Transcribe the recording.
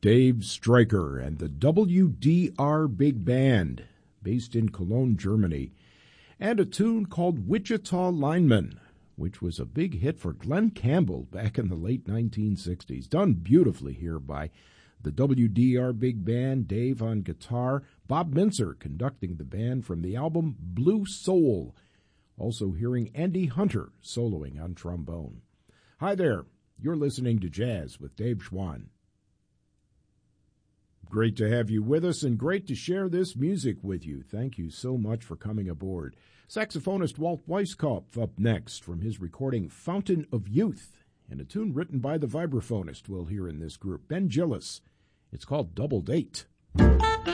Dave Stryker and the WDR Big Band, based in Cologne, Germany, and a tune called Wichita Lineman, which was a big hit for Glenn Campbell back in the late 1960s. Done beautifully here by the WDR Big Band, Dave on guitar, Bob Mincer conducting the band from the album Blue Soul. Also hearing Andy Hunter soloing on trombone. Hi there, you're listening to Jazz with Dave Schwann. Great to have you with us and great to share this music with you. Thank you so much for coming aboard. Saxophonist Walt Weiskopf up next from his recording Fountain of Youth, and a tune written by the vibraphonist we'll hear in this group, Ben Gillis. It's called Double Date.